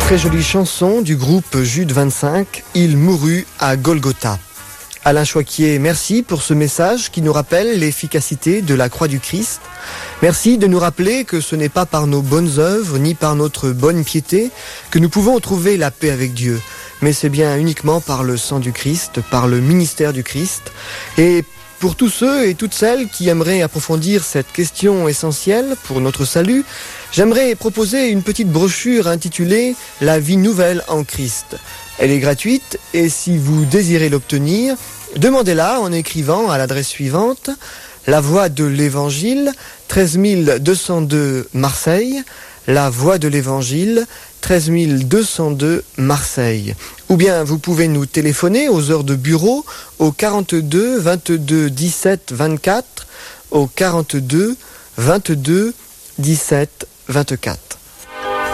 Très jolie chanson du groupe Jude 25, Il mourut à Golgotha. Alain Choiquier, merci pour ce message qui nous rappelle l'efficacité de la croix du Christ. Merci de nous rappeler que ce n'est pas par nos bonnes œuvres ni par notre bonne piété que nous pouvons trouver la paix avec Dieu, mais c'est bien uniquement par le sang du Christ, par le ministère du Christ. Et pour tous ceux et toutes celles qui aimeraient approfondir cette question essentielle pour notre salut, j'aimerais proposer une petite brochure intitulée « La vie nouvelle en Christ ». Elle est gratuite et si vous désirez l'obtenir, demandez-la en écrivant à l'adresse suivante « La Voix de l'Évangile, 13 202 Marseille ». La Voix de l'Évangile, 13 202 Marseille. Ou bien vous pouvez nous téléphoner aux heures de bureau au 42 22 17 24, au 42 22 17 24.